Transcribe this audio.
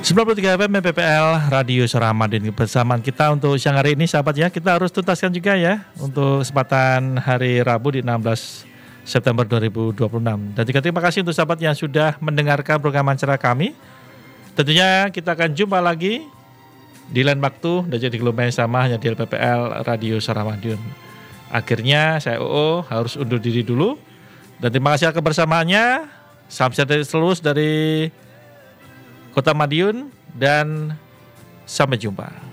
93 FM PPL Radio Suara Madiun. Bersamaan kita untuk siang hari ini sahabat ya. Kita harus tuntaskan juga ya untuk kesempatan hari Rabu di 16 September 2026. Dan juga terima kasih untuk sahabat yang sudah mendengarkan program acara kami. Tentunya kita akan jumpa lagi di lain waktu dan jadi gelombang yang sama hanya di PPL Radio Suara Madiun. Akhirnya saya OO harus undur diri dulu. Dan terima kasih kebersamaannya. Salam sehat terus dari Kota Madiun dan sampai jumpa.